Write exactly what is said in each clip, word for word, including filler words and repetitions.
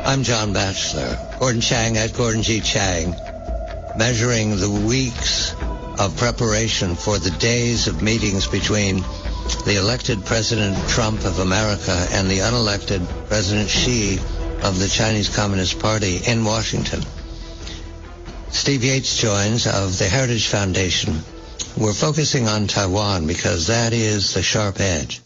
I'm John Batchelor. Gordon Chang at Gordon G. Chang, measuring the weeks of preparation for the days of meetings between the elected President Trump of America and the unelected President Xi of the Chinese Communist Party in Washington. Steve Yates joins of the Heritage Foundation. We're focusing on Taiwan because that is the sharp edge.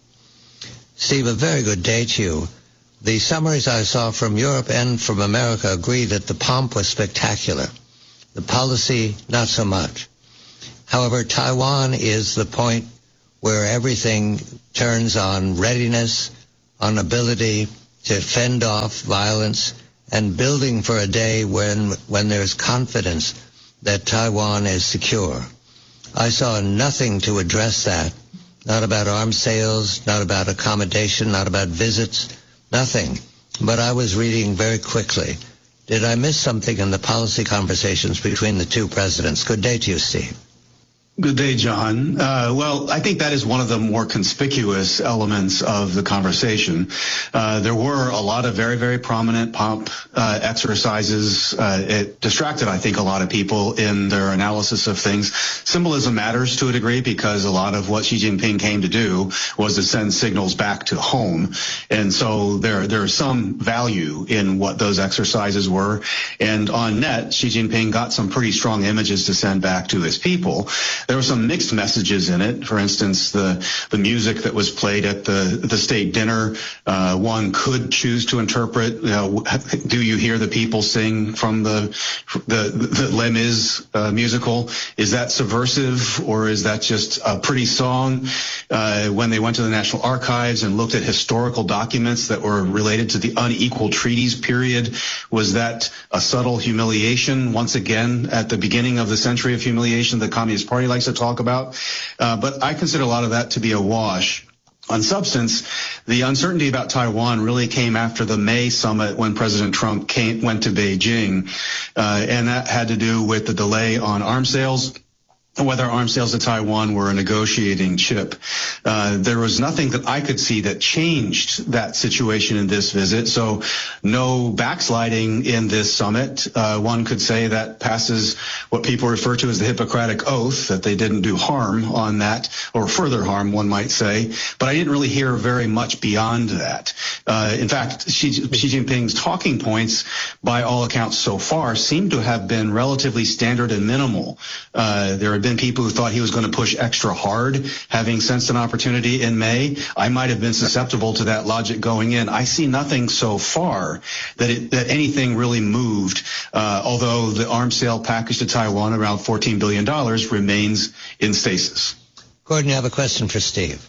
Steve, a very good day to you. The summaries I saw from Europe and from America agree that the pomp was spectacular. The policy, not so much. However, Taiwan is the point where everything turns on readiness, on ability to fend off violence, and building for a day when, when there's confidence that Taiwan is secure. I saw nothing to address that. Not about arms sales, not about accommodation, not about visits, nothing. But I was reading very quickly. Did I miss something in the policy conversations between the two presidents? Good day to you, Steve. Good day, John. Uh, well, I think that is one of the more conspicuous elements of the conversation. Uh, there were a lot of very, very prominent pomp uh, exercises. Uh, it distracted, I think, a lot of people in their analysis of things. Symbolism matters to a degree because a lot of what Xi Jinping came to do was to send signals back to home. And so there, there's some value in what those exercises were. And on net, Xi Jinping got some pretty strong images to send back to his people. There were some mixed messages in it. For instance, the the music that was played at the the state dinner, uh, one could choose to interpret. You know, do you hear the people sing from the the, the Les Mis uh, musical? Is that subversive, or is that just a pretty song? Uh, when they went to the National Archives and looked at historical documents that were related to the unequal treaties period, was that a subtle humiliation once again at the beginning of the century of humiliation the Communist Party likes to talk about? Uh, but I consider a lot of that to be a wash. On substance, the uncertainty about Taiwan really came after the May summit when President Trump came, went to Beijing, uh, and that had to do with the delay on arms sales, whether arms sales to Taiwan were a negotiating chip. Uh, there was nothing that I could see that changed that situation in this visit. So no backsliding in this summit. Uh, one could say that passes what people refer to as the Hippocratic Oath, that they didn't do harm on that, or further harm, one might say. But I didn't really hear very much beyond that. Uh, in fact, Xi, Xi Jinping's talking points, by all accounts so far, seem to have been relatively standard and minimal. Uh, there have been people who thought he was going to push extra hard, having sensed an opportunity in May. I might have been susceptible to that logic going in. I see nothing so far that it, that anything really moved, uh, although the arms sale package to Taiwan, around fourteen billion dollars, remains in stasis. Gordon, you have a question for Steve.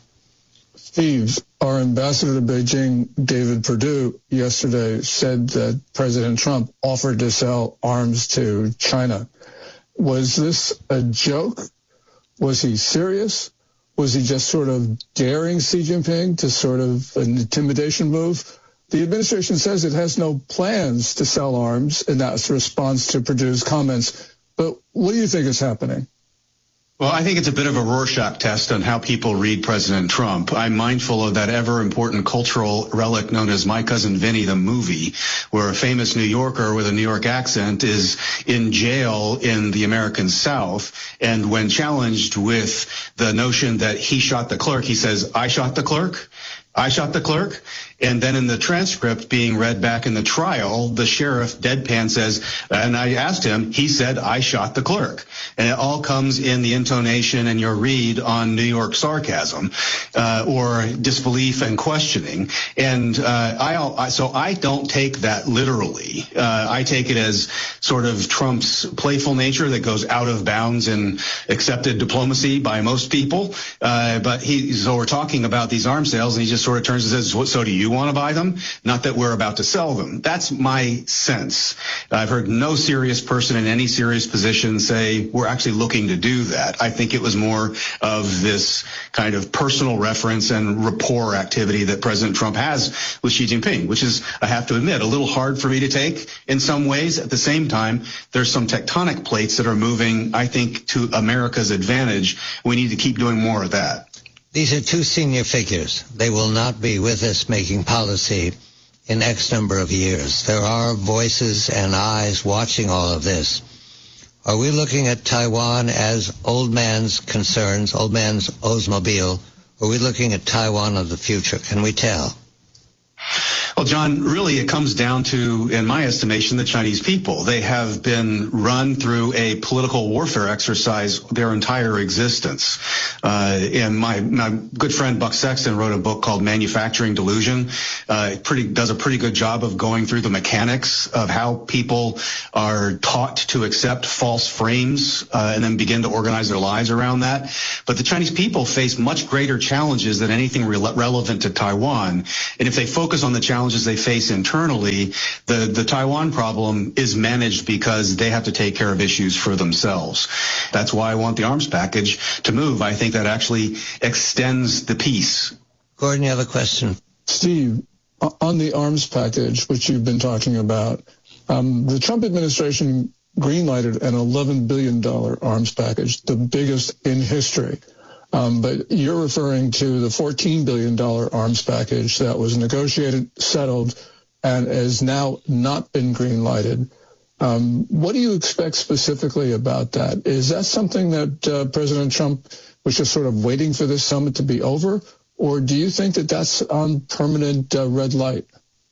Steve, our ambassador to Beijing, David Perdue, yesterday said that President Trump offered to sell arms to China. Was this a joke? Was he serious? Was he just sort of daring Xi Jinping to sort of an intimidation move? The administration says it has no plans to sell arms, and that's a response to Perdue's comments. But what do you think is happening? Well, I think it's a bit of a Rorschach test on how people read President Trump. I'm mindful of that ever-important cultural relic known as My Cousin Vinny, the movie, where a famous New Yorker with a New York accent is in jail in the American South. And when challenged with the notion that he shot the clerk, he says, I shot the clerk. I shot the clerk. And then in the transcript being read back in the trial, the sheriff deadpan says, and I asked him, he said, I shot the clerk. And it all comes in the intonation and your read on New York sarcasm, uh, or disbelief and questioning. And, uh, I, so I don't take that literally. Uh, I take it as sort of Trump's playful nature that goes out of bounds in accepted diplomacy by most people. Uh, but he, so we're talking about these arms sales and he just sort of turns and says, so do you want to buy them? Not that we're about to sell them. That's my sense. I've heard no serious person in any serious position say we're actually looking to do that. I think it was more of this kind of personal reference and rapport activity that President Trump has with Xi Jinping, which is, I have to admit, a little hard for me to take in some ways. At the same time, there's some tectonic plates that are moving, I think, to America's advantage. We need to keep doing more of that. These are two senior figures. They will not be with us making policy in X number of years. There are voices and eyes watching all of this. Are we looking at Taiwan as old man's concerns, old man's Oldsmobile? Or are we looking at Taiwan of the future? Can we tell? Well, John, really it comes down to, in my estimation, the Chinese people. They have been run through a political warfare exercise their entire existence. Uh, and my, my good friend Buck Sexton wrote a book called Manufacturing Delusion. Uh, it pretty, does a pretty good job of going through the mechanics of how people are taught to accept false frames uh, and then begin to organize their lives around that. But the Chinese people face much greater challenges than anything re- relevant to Taiwan. And if they focus on the challenges they face internally, the, the Taiwan problem is managed because they have to take care of issues for themselves. That's why I want the arms package to move. I think that actually extends the peace. Gordon, you have a question? Steve, on the arms package, which you've been talking about, um, the Trump administration greenlighted an eleven billion dollars arms package, the biggest in history. Um, but you're referring to the fourteen billion dollars arms package that was negotiated, settled, and has now not been green-lighted. Um, what do you expect specifically about that? Is that something that uh, President Trump was just sort of waiting for this summit to be over, or do you think that that's on permanent uh, red light?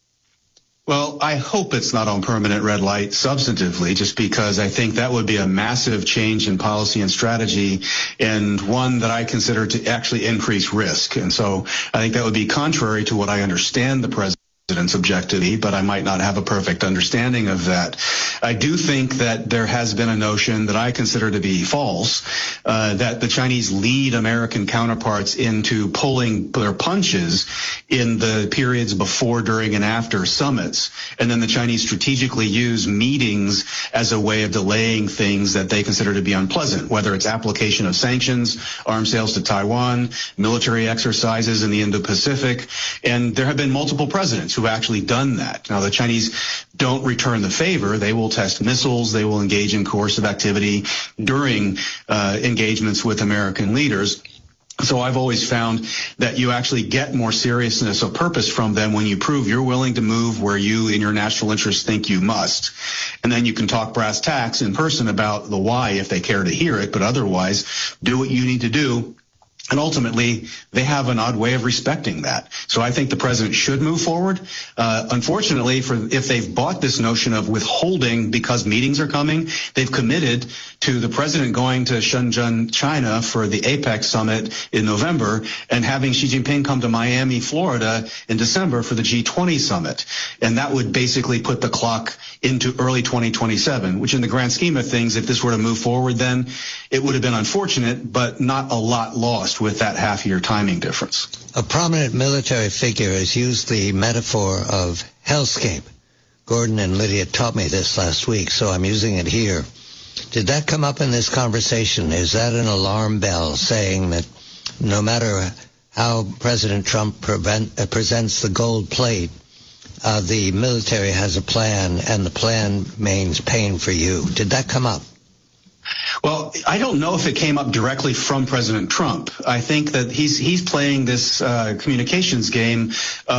Well, I hope it's not on permanent red light substantively, just because I think that would be a massive change in policy and strategy, and one that I consider to actually increase risk. And so I think that would be contrary to what I understand the president's objective, but I might not have a perfect understanding of that. I do think that there has been a notion that I consider to be false, uh, that the Chinese lead American counterparts into pulling their punches in the periods before, during, and after summits. And then the Chinese strategically use meetings as a way of delaying things that they consider to be unpleasant, whether it's application of sanctions, arms sales to Taiwan, military exercises in the Indo-Pacific. And there have been multiple presidents who have actually done that. Now, the Chinese don't return the favor. They will test missiles. They will engage in coercive activity during uh, engagements with American leaders. So I've always found that you actually get more seriousness of purpose from them when you prove you're willing to move where you, in your national interest, think you must. And then you can talk brass tacks in person about the why if they care to hear it, but otherwise do what you need to do. And ultimately, they have an odd way of respecting that. So I think the president should move forward. Uh, unfortunately, for if they've bought this notion of withholding because meetings are coming, they've committed to the president going to Shenzhen, China for the APEC summit in November and having Xi Jinping come to Miami, Florida in December for the G twenty summit. And that would basically put the clock into early twenty twenty-seven, which in the grand scheme of things, if this were to move forward, then it would have been unfortunate, but not a lot lost with that half-year timing difference. A prominent military figure has used the metaphor of hellscape. Gordon and Lydia taught me this last week, so I'm using it here. Did that come up in this conversation? Is that an alarm bell saying that no matter how President Trump prevent, uh, presents the gold plate, uh, the military has a plan, and the plan means pain for you? Did that come up? Well, I don't know if it came up directly from President Trump. I think that he's he's playing this uh, communications game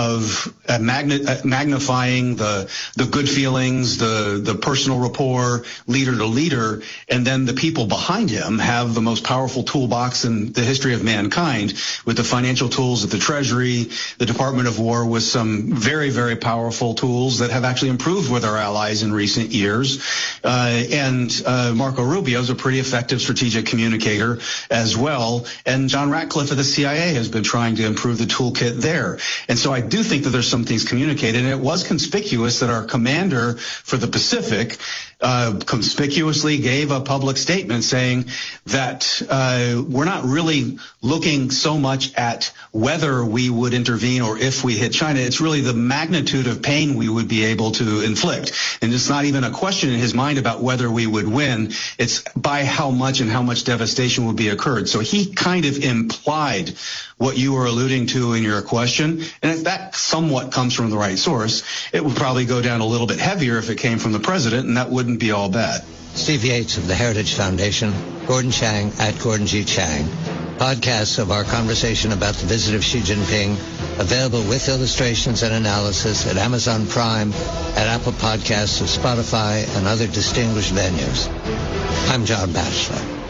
of uh, magni- uh, magnifying the the good feelings, the the personal rapport, leader to leader, and then the people behind him have the most powerful toolbox in the history of mankind, with the financial tools at the Treasury, the Department of War with some very, very powerful tools that have actually improved with our allies in recent years, uh, and uh, Marco Rubio is a pretty effective strategic communicator as well. And John Ratcliffe of the C I A has been trying to improve the toolkit there. And so I do think that there's some things communicated. And it was conspicuous that our commander for the Pacific uh, conspicuously gave a public statement saying that uh, we're not really looking so much at whether we would intervene or if we hit China. It's really the magnitude of pain we would be able to inflict. And it's not even a question in his mind about whether we would win. It's by how much and how much devastation would be occurred. So he kind of implied what you were alluding to in your question. And if that somewhat comes from the right source, it would probably go down a little bit heavier if it came from the president, and that wouldn't be all bad. Steve Yates of the Heritage Foundation, Gordon Chang at Gordon G. Chang. Podcasts of our conversation about the visit of Xi Jinping, available with illustrations and analysis at Amazon Prime, at Apple Podcasts, or Spotify, and other distinguished venues. I'm John Batchelor.